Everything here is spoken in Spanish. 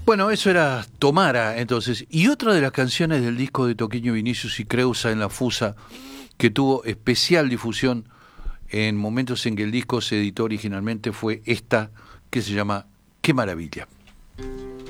Bueno, eso era Tomara, entonces. Y otra de las canciones del disco de Toquinho Vinicius y Creusa en la Fusa, que tuvo especial difusión en momentos en que el disco se editó originalmente, fue esta, que se llama Qué maravilla.